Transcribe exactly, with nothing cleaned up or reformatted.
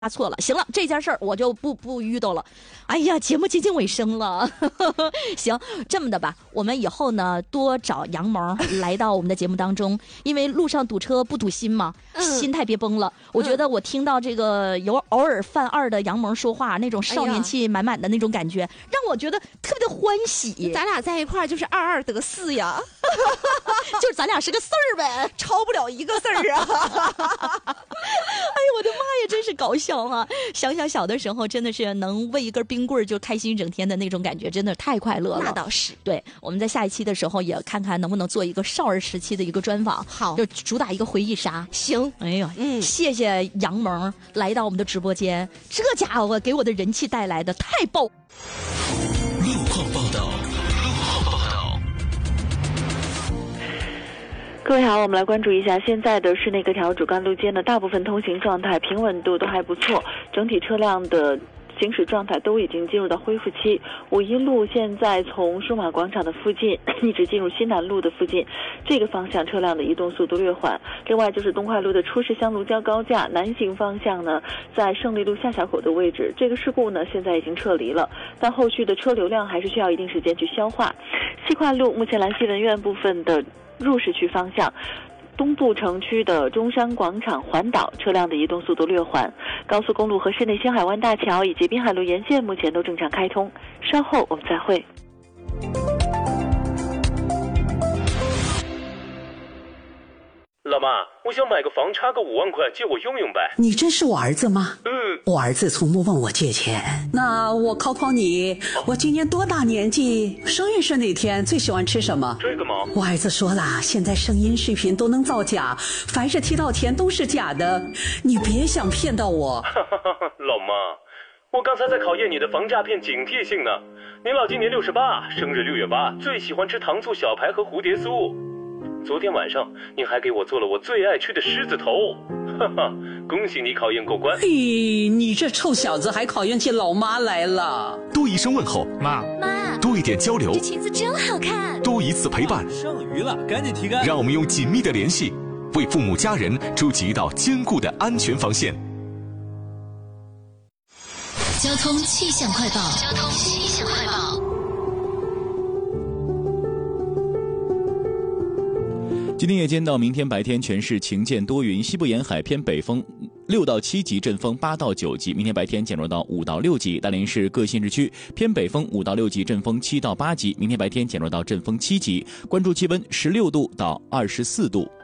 答错了，行了，这件事儿我就不不遇到了。哎呀，节目接近尾声了，行，这么的吧，我们以后呢多找杨萌来到我们的节目当中，因为路上堵车不堵心嘛，嗯、心态别崩了。我觉得我听到这个有偶尔犯二的杨萌说话，那种少年气满满的那种感觉，哎、让我觉得特别的欢喜。 咱俩在一块儿就是二二得四呀， 就是咱俩是个四儿呗， 超不了一个字儿啊。 哎呦我的妈呀，真是搞笑啊！想想小的时候，真的是能为一根冰棍就开心一整天的那种感觉，真的太快乐了。 那倒是。 对，我们在下一期的时候也看看能不能做一个少儿时期的一个专访， 好， 就主打一个回忆杀。 行， 哎呀， 嗯， 谢谢杨萌来到我们的直播间，这家伙给我的人气带来的太爆。 路况报道。 各位好，我们来关注一下现在的市内各条主干路间的大部分通行状态平稳度都还不错，整体车辆的行驶状态都已经进入到恢复期。五一路现在从数码广场的附近一直进入西南路的附近，这个方向车辆的移动速度略缓。另外就是东快路的出市乡卢交高架南行方向呢，在胜利路下峡口的位置，这个事故呢现在已经撤离了，但后续的车流量还是需要一定时间去消化。西快路目前兰溪文苑部分的入市区方向，东部城区的中山广场环岛车辆的移动速度略缓，高速公路和市内星海湾大桥以及滨海路沿线目前都正常开通。稍后我们再会。 老妈，我想买个房，差个五万块，借我用用呗。 你这是我儿子吗？ 嗯， 我儿子从不问我借钱。那我考考你，我今年多大年纪？生日是哪天？最喜欢吃什么？ 这个吗？ 我儿子说了，现在声音视频都能造假，凡是提到钱都是假的，你别想骗到我。 老妈，我刚才在考验你的防诈骗警惕性呢。您老今年六十八，生日六月八，最喜欢吃糖醋小排和蝴蝶酥。昨天晚上你还给我做了我最爱吃的狮子头，哈哈，恭喜你考验过关。 嘿，你这臭小子还考验起老妈来了。 多一声问候， 妈妈， 多一点交流， 这裙子真好看， 多一次陪伴， 剩余了赶紧提干。 让我们用紧密的联系为父母家人筑起一道坚固的安全防线。 交通气象快报，交通气象快报。 今天夜间到明天白天全市晴间多云，西部沿海偏北风六到七级，阵风八到九级。明天白天减弱到五到六级。大连市各县市区偏北风五到六级，阵风七到八级。明天白天减弱到阵风七级。关注气温十六度到二十四度。